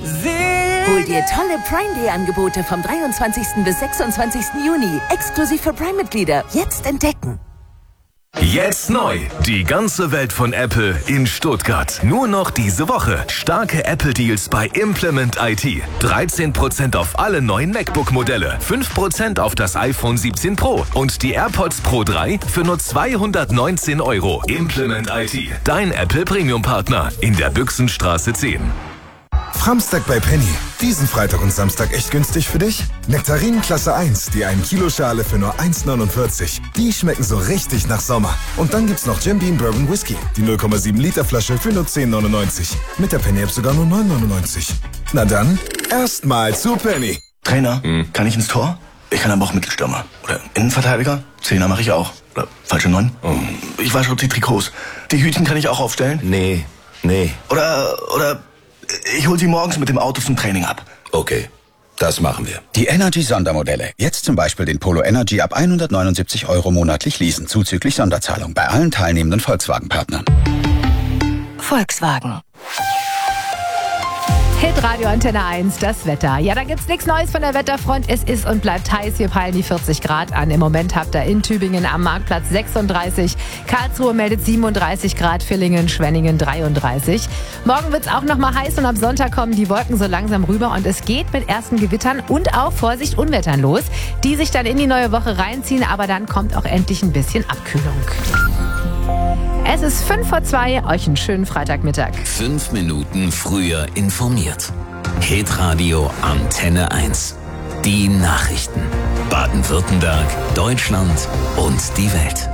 Hol dir tolle Prime Day Angebote vom 23. bis 26. Juni. Exklusiv für Prime-Mitglieder. Jetzt entdecken. Jetzt neu. Die ganze Welt von Apple in Stuttgart. Nur noch diese Woche. Starke Apple-Deals bei Implement IT. 13% auf alle neuen MacBook-Modelle. 5% auf das iPhone 17 Pro. Und die AirPods Pro 3 für nur 219 €. Implement IT. Dein Apple Premium-Partner. In der Büchsenstraße 10. Framstag bei Penny. Diesen Freitag und Samstag echt günstig für dich? Nektarinen Klasse 1, die 1 Kilo Schale für nur 1,49. Die schmecken so richtig nach Sommer. Und dann gibt's noch Jim Beam Bourbon Whisky, die 0,7 Liter Flasche für nur 10,99. Mit der Penny-App sogar nur 9,99. Na dann, erstmal zu Penny. Trainer, kann ich ins Tor? Ich kann aber auch Mittelstürmer. Oder Innenverteidiger? Zehner mache ich auch. Oder falsche 9? Ich wasche die Trikots. Die Hütchen kann ich auch aufstellen? Nee. Oder ich hol sie morgens mit dem Auto zum Training ab. Okay, das machen wir. Die Energy-Sondermodelle. Jetzt zum Beispiel den Polo Energy ab 179 € monatlich leasen, zuzüglich Sonderzahlung bei allen teilnehmenden Volkswagen-Partnern. Volkswagen. Hitradio Antenne 1, das Wetter. Ja, da gibt's nichts Neues von der Wetterfront. Es ist und bleibt heiß. Wir peilen die 40 Grad an. Im Moment habt ihr in Tübingen am Marktplatz 36. Karlsruhe meldet 37 Grad. Villingen, Schwenningen 33. Morgen wird's auch noch mal heiß und am Sonntag kommen die Wolken so langsam rüber. Und es geht mit ersten Gewittern und auch, Vorsicht, Unwettern los, die sich dann in die neue Woche reinziehen. Aber dann kommt auch endlich ein bisschen Abkühlung. Es ist 1:55, euch einen schönen Freitagmittag. 5 Minuten früher informiert. Hitradio Antenne 1. Die Nachrichten. Baden-Württemberg, Deutschland und die Welt.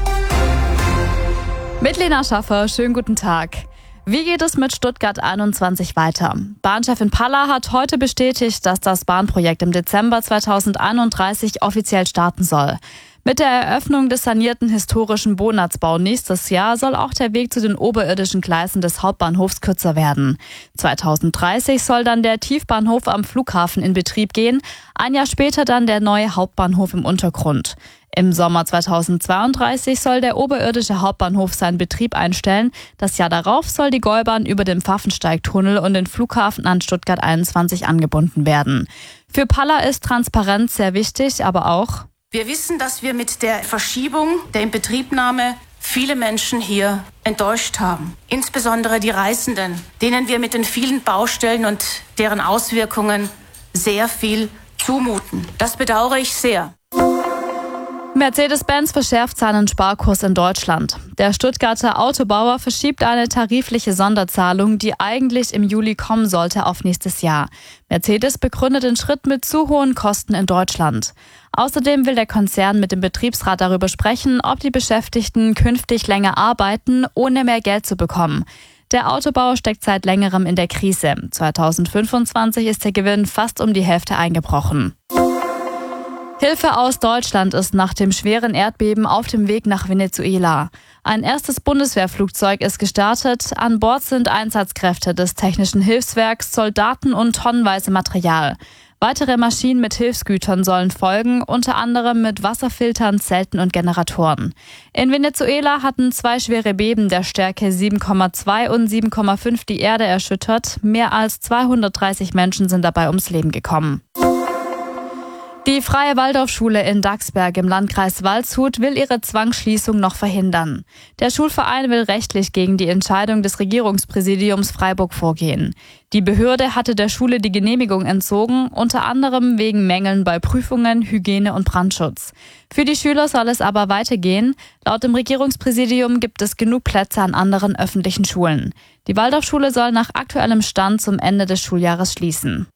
Mit Lena Schaffer, schönen guten Tag. Wie geht es mit Stuttgart 21 weiter? Bahnchefin Palla hat heute bestätigt, dass das Bahnprojekt im Dezember 2031 offiziell starten soll. Mit der Eröffnung des sanierten historischen Bonatzbau nächstes Jahr soll auch der Weg zu den oberirdischen Gleisen des Hauptbahnhofs kürzer werden. 2030 soll dann der Tiefbahnhof am Flughafen in Betrieb gehen, ein Jahr später dann der neue Hauptbahnhof im Untergrund. Im Sommer 2032 soll der oberirdische Hauptbahnhof seinen Betrieb einstellen. Das Jahr darauf soll die Gäubahn über den Pfaffensteigtunnel und den Flughafen an Stuttgart 21 angebunden werden. Für Palla ist Transparenz sehr wichtig, aber auch: Wir wissen, dass wir mit der Verschiebung der Inbetriebnahme viele Menschen hier enttäuscht haben. Insbesondere die Reisenden, denen wir mit den vielen Baustellen und deren Auswirkungen sehr viel zumuten. Das bedauere ich sehr. Mercedes-Benz verschärft seinen Sparkurs in Deutschland. Der Stuttgarter Autobauer verschiebt eine tarifliche Sonderzahlung, die eigentlich im Juli kommen sollte, auf nächstes Jahr. Mercedes begründet den Schritt mit zu hohen Kosten in Deutschland. Außerdem will der Konzern mit dem Betriebsrat darüber sprechen, ob die Beschäftigten künftig länger arbeiten, ohne mehr Geld zu bekommen. Der Autobauer steckt seit längerem in der Krise. 2025 ist der Gewinn fast um die Hälfte eingebrochen. Hilfe aus Deutschland ist nach dem schweren Erdbeben auf dem Weg nach Venezuela. Ein erstes Bundeswehrflugzeug ist gestartet. An Bord sind Einsatzkräfte des Technischen Hilfswerks, Soldaten und tonnenweise Material. Weitere Maschinen mit Hilfsgütern sollen folgen, unter anderem mit Wasserfiltern, Zelten und Generatoren. In Venezuela hatten 2 schwere Beben der Stärke 7,2 und 7,5 die Erde erschüttert. Mehr als 230 Menschen sind dabei ums Leben gekommen. Die Freie Waldorfschule in Daxberg im Landkreis Waldshut will ihre Zwangsschließung noch verhindern. Der Schulverein will rechtlich gegen die Entscheidung des Regierungspräsidiums Freiburg vorgehen. Die Behörde hatte der Schule die Genehmigung entzogen, unter anderem wegen Mängeln bei Prüfungen, Hygiene und Brandschutz. Für die Schüler soll es aber weitergehen. Laut dem Regierungspräsidium gibt es genug Plätze an anderen öffentlichen Schulen. Die Waldorfschule soll nach aktuellem Stand zum Ende des Schuljahres schließen.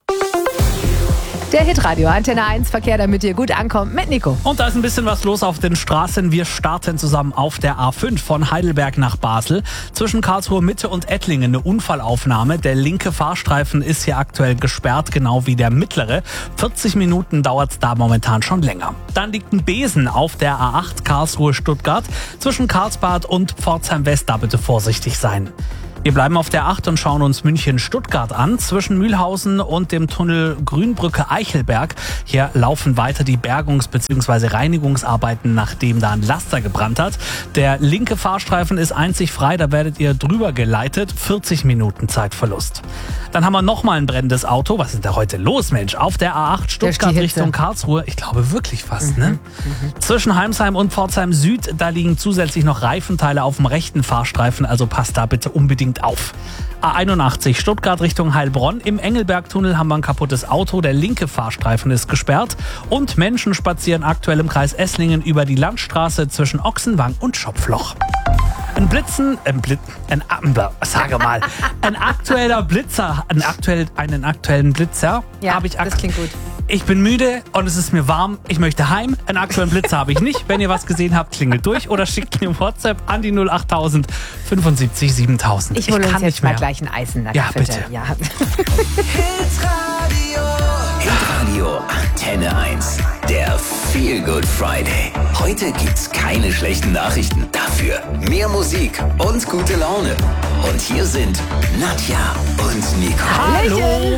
Der Hitradio Antenne 1 Verkehr, damit ihr gut ankommt, mit Nico. Und da ist ein bisschen was los auf den Straßen. Wir starten zusammen auf der A5 von Heidelberg nach Basel. Zwischen Karlsruhe Mitte und Ettlingen eine Unfallaufnahme. Der linke Fahrstreifen ist hier aktuell gesperrt, genau wie der mittlere. 40 Minuten dauert es da momentan schon länger. Dann liegt ein Besen auf der A8 Karlsruhe-Stuttgart. Zwischen Karlsbad und Pforzheim West, da bitte vorsichtig sein. Wir bleiben auf der 8 und schauen uns München-Stuttgart an. Zwischen Mühlhausen und dem Tunnel Grünbrücke-Eichelberg. Hier laufen weiter die Bergungs- bzw. Reinigungsarbeiten, nachdem da ein Laster gebrannt hat. Der linke Fahrstreifen ist einzig frei, da werdet ihr drüber geleitet. 40 Minuten Zeitverlust. Dann haben wir nochmal ein brennendes Auto. Was ist da heute los, Mensch? Auf der A8 Stuttgart Richtung Karlsruhe. Ich glaube wirklich fast, ne? Zwischen Heimsheim und Pforzheim Süd, da liegen zusätzlich noch Reifenteile auf dem rechten Fahrstreifen. Also passt da bitte unbedingt auf. A81 Stuttgart Richtung Heilbronn. Im Engelbergtunnel haben wir ein kaputtes Auto. Der linke Fahrstreifen ist gesperrt. Und Menschen spazieren aktuell im Kreis Esslingen über die Landstraße zwischen Ochsenwang und Schopfloch. Ein aktueller Blitzer, einen aktuellen Blitzer habe ich. Das klingt gut. Ich bin müde und es ist mir warm. Ich möchte heim. Einen aktuellen Blitzer habe ich nicht. Wenn ihr was gesehen habt, klingelt durch oder schickt mir WhatsApp an die 08000 75 7000. Ich hole uns jetzt mal gleich ein Eis in der bitte. Ja. Hitradio Antenne 1. Der Feel Good Friday. Heute gibt's keine schlechten Nachrichten. Dafür mehr Musik und gute Laune. Und hier sind Nadja und Nico. Hallo.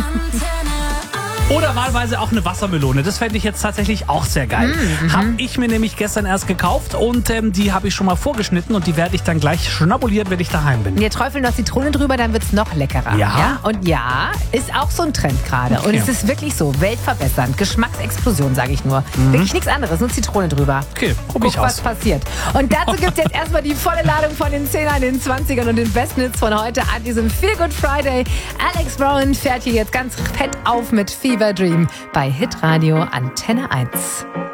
Oder wahlweise auch eine Wassermelone. Das fände ich jetzt tatsächlich auch sehr geil. Habe ich mir nämlich gestern erst gekauft und die habe ich schon mal vorgeschnitten und die werde ich dann gleich schnabulieren, wenn ich daheim bin. Wir träufeln noch Zitrone drüber, dann wird es noch leckerer. Ja. Und ja, ist auch so ein Trend gerade. Und es ist wirklich so, weltverbessernd. Geschmacksexplosion, sage ich nur. Wirklich nichts anderes, nur Zitrone drüber. Okay, probier ich aus. Was passiert. Und dazu gibt es jetzt erstmal die volle Ladung von den 10ern, den 20ern und den besten Hits von heute an diesem Feel Good Friday. Alex Brown fährt hier jetzt ganz fett auf mit Fever Dream bei Hitradio Antenne 1.